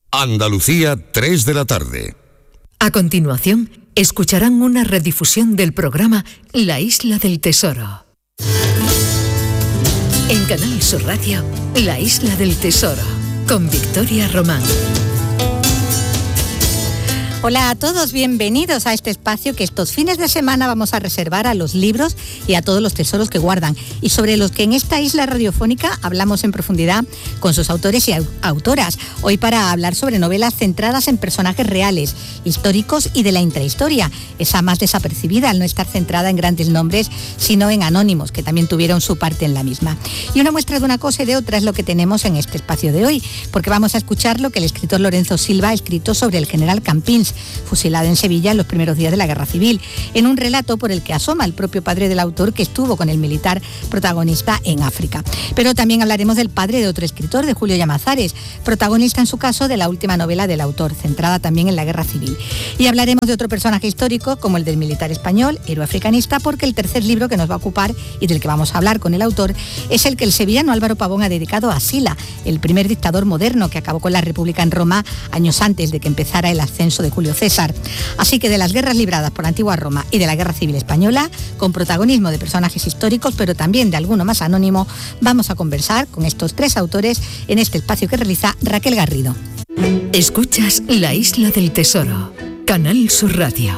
Andalucía, 3 de la tarde. A continuación, escucharán una redifusión del programa La Isla del Tesoro. En Canal Sur Radio, La Isla del Tesoro, con Victoria Román. Hola a todos, bienvenidos a este espacio que estos fines de semana vamos a reservar a los libros y a todos los tesoros que guardan y sobre los que en esta isla radiofónica hablamos en profundidad con sus autores y autoras. Hoy para hablar sobre novelas centradas en personajes reales, históricos y de la intrahistoria, esa más desapercibida al no estar centrada en grandes nombres, sino en anónimos que también tuvieron su parte en la misma. Y una muestra de una cosa y de otra es lo que tenemos en este espacio de hoy, porque vamos a escuchar lo que el escritor Lorenzo Silva ha escrito sobre el general Campins, fusilado en Sevilla en los primeros días de la Guerra Civil, en un relato por el que asoma el propio padre del autor que estuvo con el militar protagonista en África. Pero también hablaremos del padre de otro escritor, de Julio Llamazares, protagonista en su caso de la última novela del autor, centrada también en la Guerra Civil. Y hablaremos de otro personaje histórico como el del militar español, héroe africanista, porque el tercer libro que nos va a ocupar y del que vamos a hablar con el autor es el que el sevillano Álvaro Pavón ha dedicado a Sila, el primer dictador moderno que acabó con la República en Roma años antes de que empezara el ascenso de Julio César. Así que de las guerras libradas por la antigua Roma y de la Guerra Civil Española, con protagonismo de personajes históricos, pero también de alguno más anónimo, vamos a conversar con estos tres autores en este espacio que realiza Raquel Garrido. Escuchas La Isla del Tesoro, Canal Sur Radio.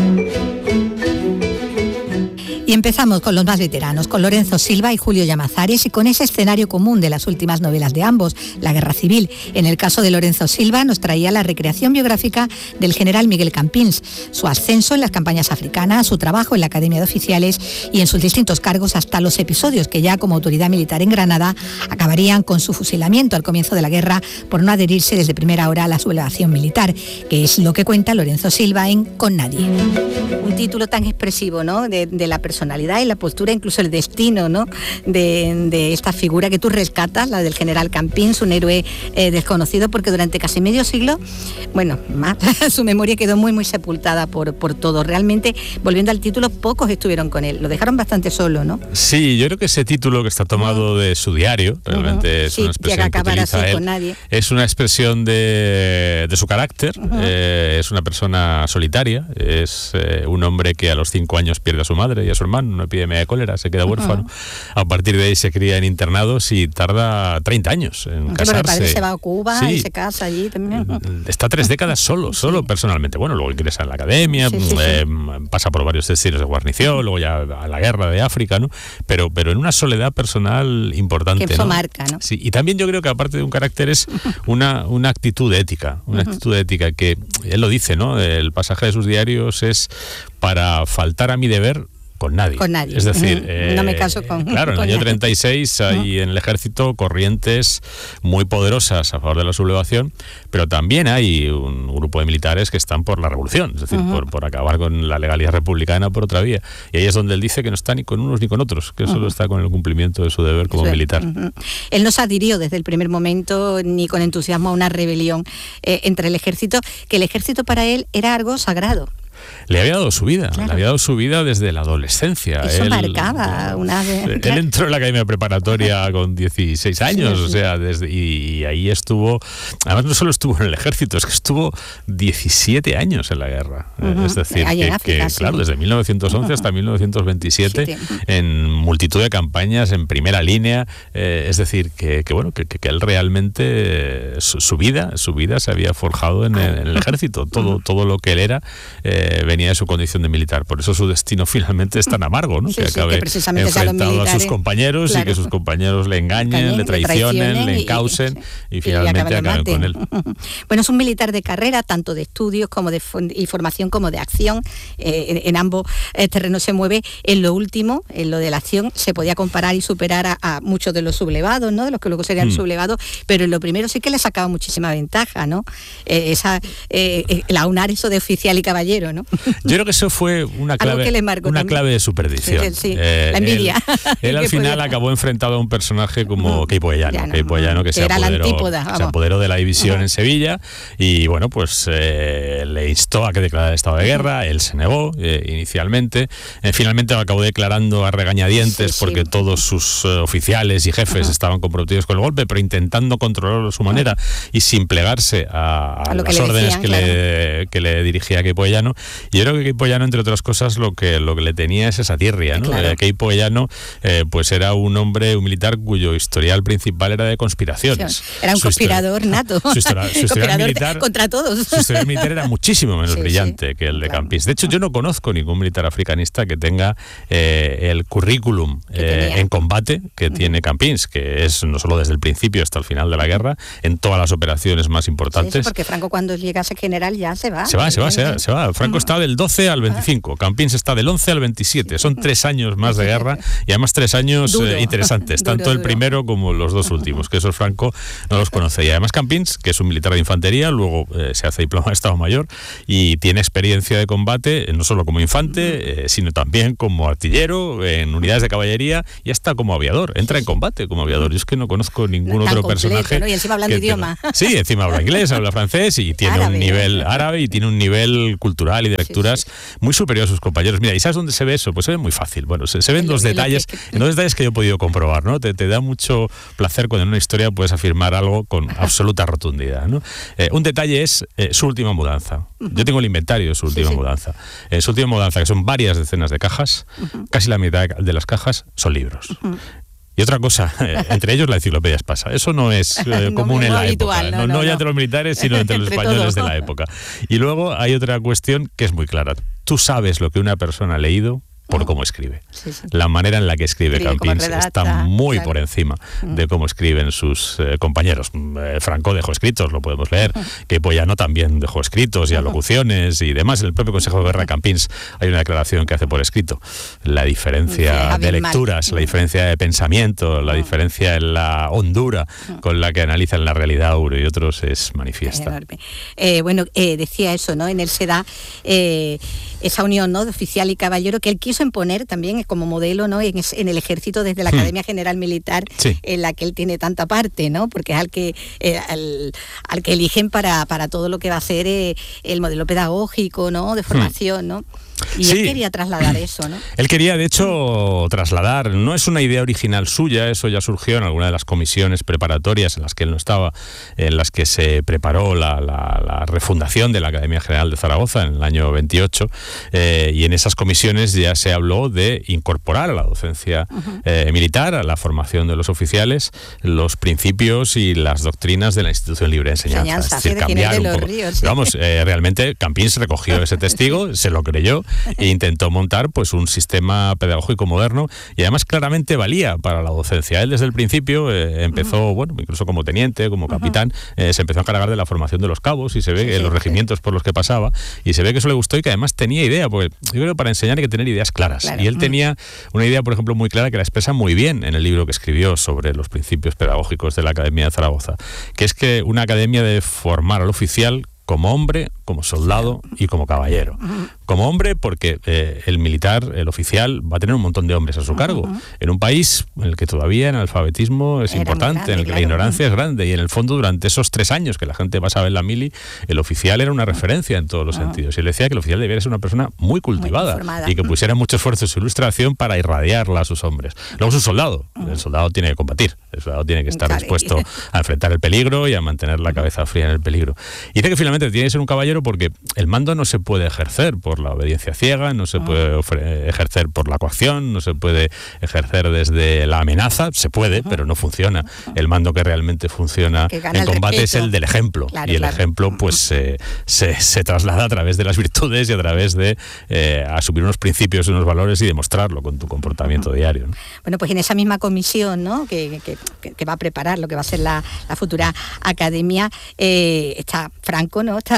Y empezamos con los más veteranos, con Lorenzo Silva y Julio Llamazares y con ese escenario común de las últimas novelas de ambos, la Guerra Civil. En el caso de Lorenzo Silva nos traía la recreación biográfica del general Miguel Campins, su ascenso en las campañas africanas, su trabajo en la Academia de Oficiales y en sus distintos cargos hasta los episodios que ya como autoridad militar en Granada acabarían con su fusilamiento al comienzo de la guerra por no adherirse desde primera hora a la sublevación militar, que es lo que cuenta Lorenzo Silva en Con Nadie. Un título tan expresivo, ¿no?, de la personalidad y la postura, incluso el destino, ¿no?, de esta figura que tú rescatas, la del general Campins, un héroe desconocido, porque durante casi medio siglo, bueno, más, su memoria quedó muy sepultada por todo. Realmente, volviendo al título, pocos estuvieron con él, lo dejaron bastante solo, ¿no? Sí, yo creo que ese título que está tomado de su diario, realmente es una expresión que utiliza él, con nadie. Es una expresión de su carácter, es una persona solitaria, es un hombre que a los 5 años pierde a su madre y a su hermano, una epidemia de cólera, se queda huérfano. A partir de ahí se cría en internados y tarda 30 años en casarse. Pero el padre se va a Cuba y se casa allí también. Está 3 décadas solo personalmente. Bueno, luego ingresa en la academia, pasa por varios destinos de guarnición, luego ya a la guerra de África, ¿no? Pero en una soledad personal importante. Que eso marca, ¿no? Sí, y también yo creo que aparte de un carácter es una actitud ética, actitud ética que él lo dice, ¿no? El pasaje de sus diarios es: para faltar a mi deber, con nadie. Con nadie. Es decir, no me caso con... Claro, en el año 36 hay en el ejército corrientes muy poderosas a favor de la sublevación, pero también hay un grupo de militares que están por la revolución, es decir, por acabar con la legalidad republicana por otra vía. Y ahí es donde él dice que no está ni con unos ni con otros, que solo está con el cumplimiento de su deber como militar. Él no se adhirió desde el primer momento ni con entusiasmo a una rebelión entre el ejército, que el ejército para él era algo sagrado. Le había dado su vida, claro. Le había dado su vida desde la adolescencia. Eso marcaba una... Él entró en la academia preparatoria con 16 años, o sea, y ahí estuvo. Además, no solo estuvo en el ejército, es que estuvo 17 años en la guerra. Es decir, claro, desde 1911 hasta 1927, en multitud de campañas, en primera línea. Es decir, que él realmente, su vida se había forjado en el ejército. Todo lo que él era venía de su condición de militar. Por eso su destino finalmente es tan amargo, ¿no? Que acabe enfrentado a sus compañeros, y que sus compañeros le engañen, le traicionen, le encausen y finalmente acaben con él. Bueno, es un militar de carrera, tanto de estudios como de formación como de acción. En ambos terrenos se mueve. En lo último, en lo de la acción, se podía comparar y superar a muchos de los sublevados, ¿no?, de los que luego serían sublevados, pero en lo primero sí que le sacaba muchísima ventaja, ¿no? El aunar eso de oficial y caballero, ¿no? ¿no? Yo creo que eso fue una clave de su perdición. Sí, la envidia. Él al final acabó enfrentado a un personaje como Queipo Llano, que se apoderó de la división en Sevilla y bueno, pues le instó a que declarara estado de guerra. Él se negó inicialmente. Finalmente acabó declarando a regañadientes porque todos sus oficiales y jefes estaban comprometidos con el golpe, pero intentando controlarlo a su manera y sin plegarse a las órdenes que le dirigía Queipo Llano. Y yo creo que Queipo Llano, entre otras cosas, lo que le tenía es esa tirria, ¿no? Queipo Llano pues era un militar cuyo historial principal era de conspiraciones. Era un conspirador nato. Su historial militar contra todos. Su historial militar era muchísimo menos brillante que el de Campiins. De hecho, yo no conozco ningún militar africanista que tenga el currículum en combate que tiene Campiins, que es no solo desde el principio hasta el final de la guerra, en todas las operaciones más importantes. Sí, porque Franco cuando llega a ser general ya se va. Se va. Franco está del 12 al 25, Campiins está del 11 al 27. Son 3 años más de guerra y además 3 años interesantes, tanto el primero como los 2 últimos, que esos Franco no los conoce. Y además Campiins, que es un militar de infantería, luego se hace diploma de Estado Mayor y tiene experiencia de combate, no solo como infante, sino también como artillero, en unidades de caballería y hasta como aviador. Entra en combate como aviador. Yo es que no conozco ningún otro personaje. ¿No? Y encima hablando idioma. Sí, encima habla inglés, habla francés y tiene un nivel árabe y tiene un nivel cultural y de lecturas muy superior a sus compañeros. Mira, ¿y sabes dónde se ve eso? Pues se ve muy fácil. Bueno, se ven dos detalles que yo he podido comprobar, ¿no? Te da mucho placer cuando en una historia puedes afirmar algo con absoluta rotundidad, ¿no? Un detalle es su última mudanza. Yo tengo el inventario de su última mudanza. Su última mudanza, que son varias decenas de cajas, casi la mitad de las cajas son libros. Y otra cosa, entre ellos la enciclopedia Espasa. Eso no es común en la habitual, época. No ya entre los militares, sino entre los españoles de la época. Y luego hay otra cuestión que es muy clara. Tú sabes lo que una persona ha leído por cómo escribe. La manera en la que escribe Campiins está muy por encima de cómo escriben sus compañeros. Franco dejó escritos, lo podemos leer. Queipo Llano también dejó escritos y alocuciones y demás. En el propio Consejo de Guerra de Campiins hay una declaración que hace por escrito. La diferencia de lecturas, la diferencia de pensamiento, la diferencia en la hondura con la que analizan la realidad uno y otros es manifiesta. Decía eso, ¿no? En él se da esa unión, ¿no?, de oficial y caballero que él quiso imponer también como modelo, ¿no?, en el ejército desde la Academia General Militar, en la que él tiene tanta parte, ¿no?, porque es al que eligen para todo lo que va a ser el modelo pedagógico, ¿no?, de formación, ¿no? Y él quería trasladar eso, ¿no? Él quería, de hecho, trasladar, no es una idea original suya, eso ya surgió en alguna de las comisiones preparatorias en las que él no estaba, en las que se preparó la refundación de la Academia General de Zaragoza en el año 28, y en esas comisiones ya se habló de incorporar a la docencia militar, a la formación de los oficiales, los principios y las doctrinas de la Institución Libre de Enseñanza. Es decir, cambiar un poco. Vamos, realmente Campiins recogió ese testigo, se lo creyó e intentó montar pues un sistema pedagógico moderno y además claramente valía para la docencia. Él desde el principio empezó, bueno, incluso como teniente, como capitán, se empezó a encargar de la formación de los cabos y se ve los regimientos por los que pasaba y se ve que eso le gustó y que además tenía idea, porque yo creo que para enseñar hay que tener ideas claras. Y él tenía una idea, por ejemplo, muy clara que la expresa muy bien en el libro que escribió sobre los principios pedagógicos de la Academia de Zaragoza, que es que una academia debe formar al oficial como hombre, como soldado y como caballero. Como hombre porque el militar, el oficial, va a tener un montón de hombres a su cargo. En un país en el que todavía el analfabetismo es importante, en el que la ignorancia es grande y en el fondo durante esos 3 años que la gente pasaba en la mili, el oficial era una referencia en todos los sentidos. Y él decía que el oficial debía ser una persona muy cultivada y que pusiera mucho esfuerzo en su ilustración para irradiarla a sus hombres. Luego es un soldado. El soldado tiene que combatir. El soldado tiene que estar dispuesto a enfrentar el peligro y a mantener la cabeza fría en el peligro. Y dice que finalmente tiene que ser un caballero porque el mando no se puede ejercer por la obediencia ciega, no se puede ejercer por la coacción, no se puede ejercer desde la amenaza, se puede, pero no funciona. El mando que realmente funciona en combate es el del ejemplo, y el ejemplo pues se traslada a través de las virtudes y a través de asumir unos principios y unos valores y demostrarlo con tu comportamiento diario, ¿no? Bueno, pues en esa misma comisión, ¿no?, que va a preparar lo que va a ser la futura academia, está Franco, ¿no?, está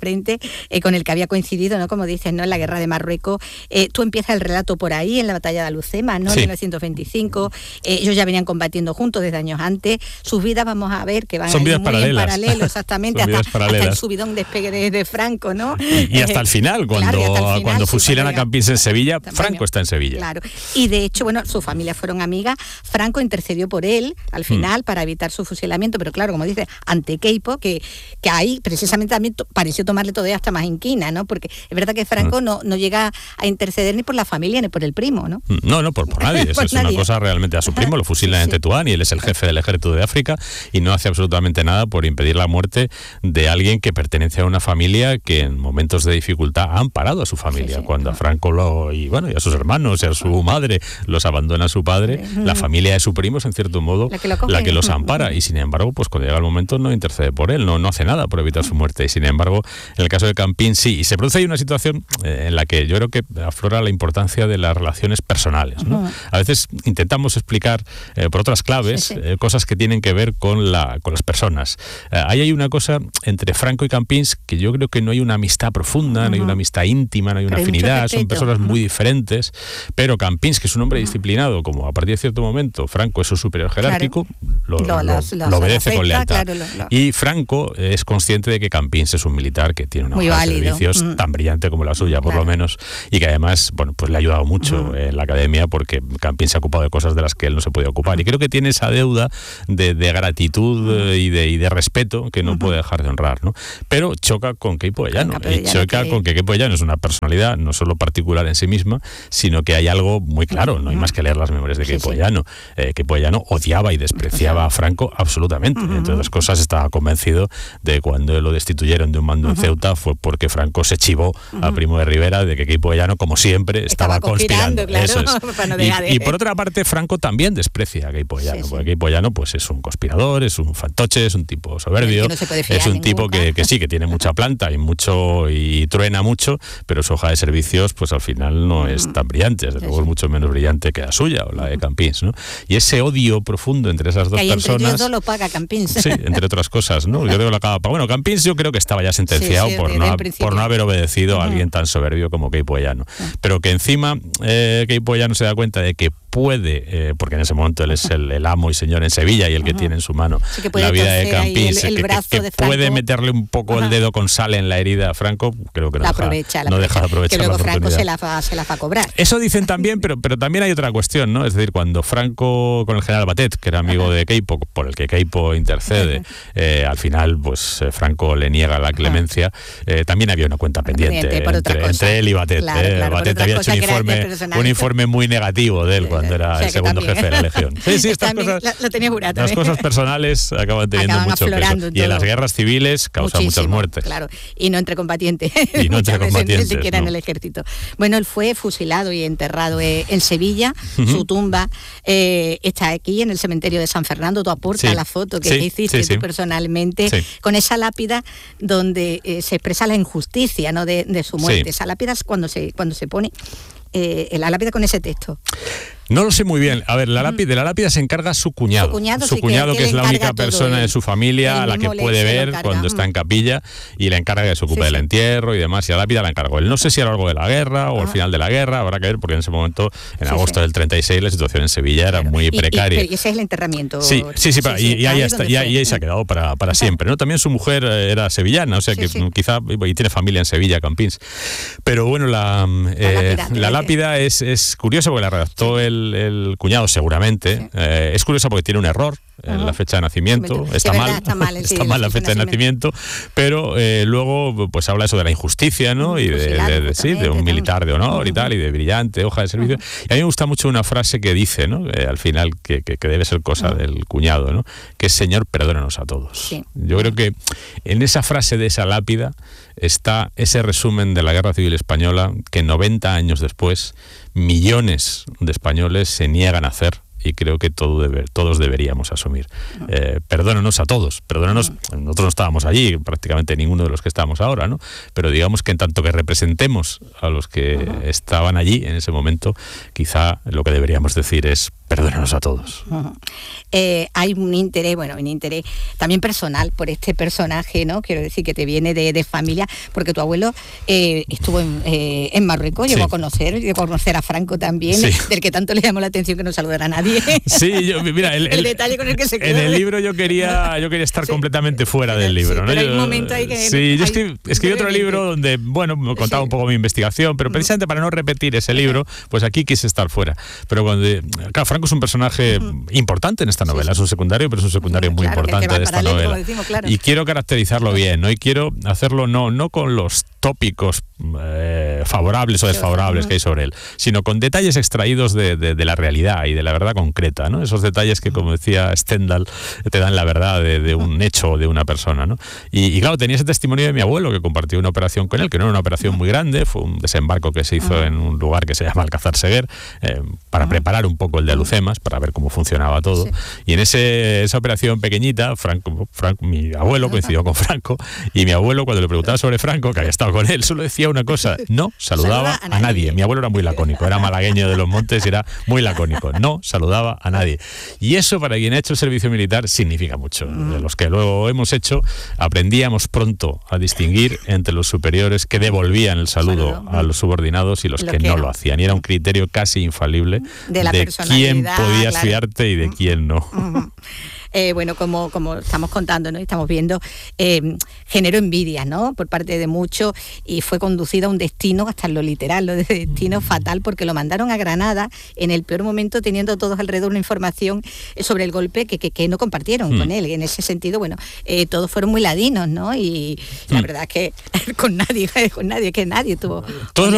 frente, con el que había coincidido, ¿no? Como dices, ¿no? En la guerra de Marruecos. Tú empiezas el relato por ahí, en la batalla de Alucema, ¿no? Sí. En 1925. Ellos ya venían combatiendo juntos desde años antes. Sus vidas vamos a ver que van Son vidas muy paralelas. en paralelo, exactamente, hasta el subidón despegue de Franco, ¿no? Y hasta el final, cuando fusilan a Campins en Sevilla, Franco está en Sevilla. Claro. Y de hecho, bueno, su familia fueron amigas. Franco intercedió por él al final para evitar su fusilamiento, pero claro, como dice, ante Queipo, que ahí precisamente también pareció tomarle todavía hasta más inquina, ¿no? Porque es verdad que Franco no llega a interceder ni por la familia ni por el primo, ¿no? No, por nadie. Eso es una cosa realmente. A su primo lo fusilan en Tetuán y él es el jefe del ejército de África y no hace absolutamente nada por impedir la muerte de alguien que pertenece a una familia que en momentos de dificultad ha amparado a su familia. Cuando a Franco y a sus hermanos y a su madre los abandona su padre, la familia de su primo es en cierto modo la que los ampara y sin embargo, pues cuando llega el momento no intercede por él, no hace nada por evitar su muerte y sin embargo, en el caso de Campins sí, y se produce ahí una situación en la que yo creo que aflora la importancia de las relaciones personales, ¿no? A veces intentamos explicar por otras claves cosas que tienen que ver con las personas. Ahí hay una cosa entre Franco y Campins que yo creo que no hay una amistad profunda, no hay una amistad íntima, no hay una afinidad, son personas muy diferentes, pero Campins, que es un hombre disciplinado, como a partir de cierto momento Franco es su superior jerárquico, lo obedece con lealtad. Y Franco es consciente de que Campins es un militar que tiene una hoja de servicios tan brillante como la suya, por lo menos, y que además, le ha ayudado mucho en la academia porque Campins se ha ocupado de cosas de las que él no se podía ocupar. Y creo que tiene esa deuda de gratitud y de respeto que no puede dejar de honrar, ¿no? Pero choca con Queipo de Llano. Y choca con que Queipo de Llano es una personalidad no solo particular en sí misma, sino que hay algo muy claro, no hay más que leer las memorias de Queipo de Llano. Queipo de Llano odiaba y despreciaba a Franco absolutamente. Entre otras cosas, estaba convencido de que cuando lo destituyeron de un mando en Ceuta fue porque Franco se chivó a Primo de Rivera de que Queipo de Llano, como siempre, estaba conspirando. Claro, eso es. Y por otra parte, Franco también desprecia a Queipo de Llano, porque Queipo de Llano pues, es un conspirador, es un fantoche, es un tipo soberbio, es un tipo que tiene mucha planta y truena mucho, pero su hoja de servicios pues al final no es tan brillante, desde luego es mucho menos brillante que la suya o la de Campins, ¿no? Y ese odio profundo entre esas dos personas... Entre ellos lo paga Campins. Sí, entre otras cosas, ¿no? Yo creo que lo acaba pagando. Bueno, Campins yo creo que estaba ya sentenciado por no haber obedecido a alguien tan soberbio como Queipo de Llano. Pero que encima Queipo de Llano se da cuenta de que puede, porque en ese momento él es el amo y señor en Sevilla y el que tiene en su mano la vida de Campins, que puede meterle un poco el dedo con sal en la herida a Franco, creo que no deja de aprovechar que luego la Franco se la va a cobrar. Eso dicen también, pero también hay otra cuestión, ¿no? Es decir, cuando Franco con el general Batet, que era amigo de Queipo, por el que Queipo intercede, al final pues Franco le niega la clemencia, también había una cuenta pendiente entre él y Batet. Batet había hecho un informe muy negativo de él cuando era el segundo jefe de la Legión. Sí, estas cosas, lo tenía jurado, las cosas personales acaban teniendo mucho peso. Y en las guerras civiles causa muchas muertes. Claro, y no entre combatientes. Y no entre combatientes. Ni siquiera en el ejército. Bueno, él fue fusilado y enterrado en Sevilla. Su tumba está aquí en el cementerio de San Fernando. Tú aportas la foto que hiciste tú personalmente con esa lápida donde se expresa la injusticia, ¿no? de su muerte. Esa lápida es cuando se pone la lápida con ese texto. No lo sé muy bien. A ver, de la lápida se encarga su cuñado. Su cuñado que es la única persona de su familia a la que puede ver cuando está en capilla y le encarga que se ocupe del entierro y demás. Y la lápida la encargó él. No sé si a lo largo de la guerra o al final de la guerra, habrá que ver, porque en ese momento, en agosto del 36, la situación en Sevilla era muy precaria. Y ese es el enterramiento. Y ahí se ha quedado para siempre, ¿no? También su mujer era sevillana, o sea que quizá y tiene familia en Sevilla, Campins. Pero bueno, la lápida es curiosa porque la redactó el cuñado seguramente. Es curiosa porque tiene un error en la fecha de nacimiento. Está mal la fecha de nacimiento, pero luego pues habla eso de la injusticia, ¿no? Y de un militar de honor y tal, y de brillante hoja de servicio. Y a mí me gusta mucho una frase que dice, ¿no? Al final, que debe ser cosa del cuñado, ¿no? Que es: Señor, perdónanos a todos. Yo creo que en esa frase de esa lápida está ese resumen de la Guerra Civil Española que 90 años después millones de españoles se niegan a hacer, y creo que todos deberíamos asumir. Perdónanos a todos, nosotros no estábamos allí, prácticamente ninguno de los que estamos ahora, ¿no? Pero digamos que en tanto que representemos a los que estaban allí en ese momento, quizá lo que deberíamos decir es: perdónanos a todos. Hay un interés también personal por este personaje, ¿no? Quiero decir que te viene de familia, porque tu abuelo estuvo en Marruecos, llegó a conocer a Franco también, del que tanto le llamó la atención que no saludara a nadie. Sí, mira, el detalle con el que se quedó. En el libro yo quería estar completamente fuera del libro, ¿no? Pero hay un momento ahí que... Sí, yo escribí otro libro donde, me contaba un poco mi investigación, pero precisamente para no repetir ese libro, pues aquí quise estar fuera. Pero claro, Franco es un personaje importante en esta novela, es un secundario, pero es un secundario muy importante de esta novela. Decimos, claro. Y quiero caracterizarlo bien, ¿no? Y quiero hacerlo no con los tópicos favorables o desfavorables que hay sobre él, sino con detalles extraídos de la realidad y de la verdad concreta, ¿no? Esos detalles que, como decía Stendhal, te dan la verdad de un hecho o de una persona, ¿no? Y claro, tenía ese testimonio de mi abuelo, que compartió una operación con él, que no era una operación muy grande, fue un desembarco que se hizo en un lugar que se llama Alcázar Seguer, para preparar un poco el de Alucemas, para ver cómo funcionaba todo. Sí. Y en esa operación pequeñita, Franco, mi abuelo coincidió con Franco, y mi abuelo, cuando le preguntaba sobre Franco, que había estado con él, solo decía una cosa: no saludaba a nadie. Mi abuelo era muy lacónico, era malagueño de los Montes y era muy lacónico, no saludaba a nadie. Y eso, para quien ha hecho el servicio militar, significa mucho. De los que luego hemos hecho, aprendíamos pronto a distinguir entre los superiores que devolvían el saludo a los subordinados y los que no lo hacían. Y era un criterio casi infalible de quién podías fiarte y de quién no. Como estamos contando, ¿no? Estamos viendo, generó envidia, ¿no? Por parte de muchos, y fue conducido a un destino, hasta en lo literal, lo de destino fatal, porque lo mandaron a Granada en el peor momento, teniendo todos alrededor una información sobre el golpe que no compartieron con él. En ese sentido, todos fueron muy ladinos, ¿no? Y la verdad es que con nadie tuvo... Todos